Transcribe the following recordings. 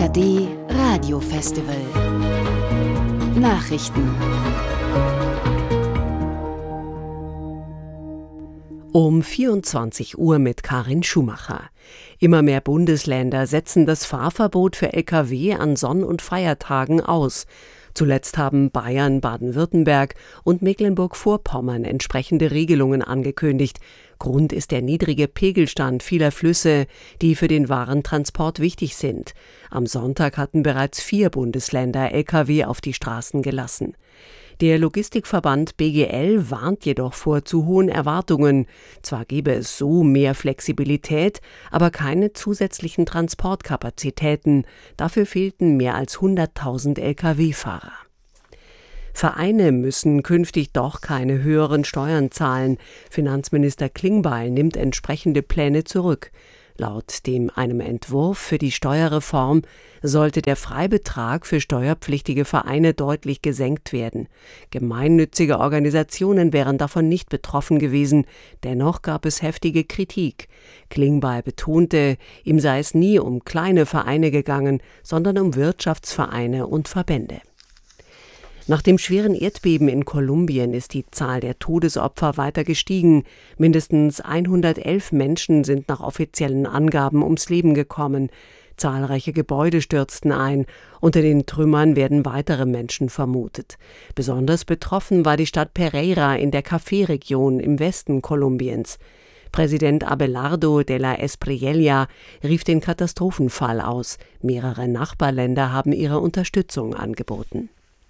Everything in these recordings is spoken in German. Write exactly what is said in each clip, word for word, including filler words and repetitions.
A R D Radiofestival Nachrichten. Um vierundzwanzig Uhr mit Karin Schumacher. Immer mehr Bundesländer setzen das Fahrverbot für L K W an Sonn- und Feiertagen aus. Zuletzt haben Bayern, Baden-Württemberg und Mecklenburg-Vorpommern entsprechende Regelungen angekündigt. Grund ist der niedrige Pegelstand vieler Flüsse, die für den Warentransport wichtig sind. Am Sonntag hatten bereits vier Bundesländer L K W auf die Straßen gelassen. Der Logistikverband B G L warnt jedoch vor zu hohen Erwartungen. Zwar gäbe es so mehr Flexibilität, aber keine zusätzlichen Transportkapazitäten. Dafür fehlten mehr als hunderttausend L K W-Fahrer. Vereine müssen künftig doch keine höheren Steuern zahlen. Finanzminister Klingbeil nimmt entsprechende Pläne zurück. Laut dem einem Entwurf für die Steuerreform sollte der Freibetrag für steuerpflichtige Vereine deutlich gesenkt werden. Gemeinnützige Organisationen wären davon nicht betroffen gewesen, dennoch gab es heftige Kritik. Klingbeil betonte, ihm sei es nie um kleine Vereine gegangen, sondern um Wirtschaftsvereine und Verbände. Nach dem schweren Erdbeben in Kolumbien ist die Zahl der Todesopfer weiter gestiegen. Mindestens hundertelf Menschen sind nach offiziellen Angaben ums Leben gekommen. Zahlreiche Gebäude stürzten ein. Unter den Trümmern werden weitere Menschen vermutet. Besonders betroffen war die Stadt Pereira in der Café-Region im Westen Kolumbiens. Präsident Abelardo de la Espriella rief den Katastrophenfall aus. Mehrere Nachbarländer haben ihre Unterstützung angeboten.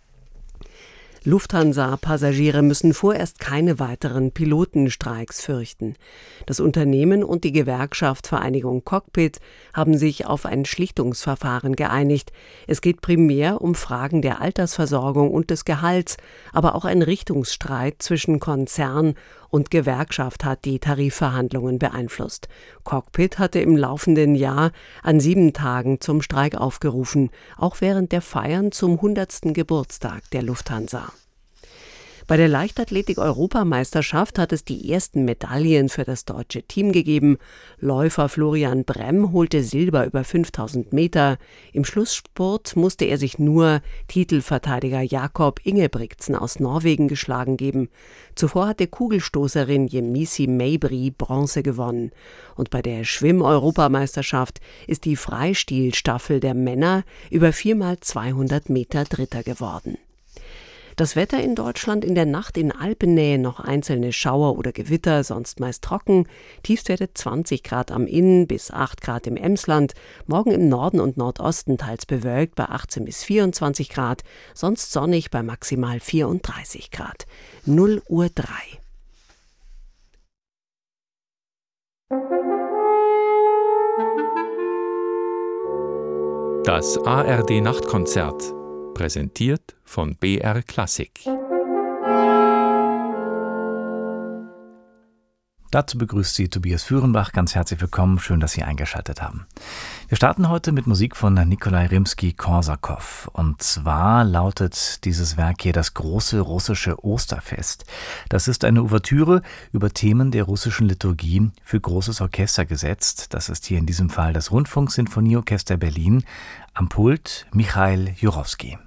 Lufthansa-Passagiere müssen vorerst keine weiteren Pilotenstreiks fürchten. Das Unternehmen und die Gewerkschaft Vereinigung Cockpit haben sich auf ein Schlichtungsverfahren geeinigt. Es geht primär um Fragen der Altersversorgung und des Gehalts, aber auch ein Richtungsstreit zwischen Konzern und Gewerkschaft hat die Tarifverhandlungen beeinflusst. Cockpit hatte im laufenden Jahr an sieben Tagen zum Streik aufgerufen, auch während der Feiern zum hundertsten Geburtstag der Lufthansa. Bei der Leichtathletik-Europameisterschaft hat es die ersten Medaillen für das deutsche Team gegeben. Läufer Florian Bremm holte Silber über fünftausend Meter. Im Schlussspurt musste er sich nur Titelverteidiger Jakob Ingebrigtsen aus Norwegen geschlagen geben. Zuvor hatte Kugelstoßerin Yemisi Mabry Bronze gewonnen. Und bei der Schwimm-Europameisterschaft ist die Freistilstaffel der Männer über vier mal zweihundert Meter Dritter geworden. Das Wetter in Deutschland: in der Nacht in Alpennähe noch einzelne Schauer oder Gewitter, sonst meist trocken. Tiefstwerte zwanzig Grad am Inn bis acht Grad im Emsland. Morgen im Norden und Nordosten teils bewölkt bei achtzehn bis vierundzwanzig Grad. Sonst sonnig bei maximal vierunddreißig Grad. null Uhr drei. Das A R D-Nachtkonzert, präsentiert von B R Klassik. Dazu begrüßt Sie Tobias Führenbach. Ganz herzlich willkommen. Schön, dass Sie eingeschaltet haben. Wir starten heute mit Musik von Nikolai Rimski-Korsakow. Und zwar lautet dieses Werk hier das große russische Osterfest. Das ist eine Ouvertüre über Themen der russischen Liturgie für großes Orchester gesetzt. Das ist hier in diesem Fall das Rundfunksinfonieorchester Berlin. Am Pult Michail Jurowski.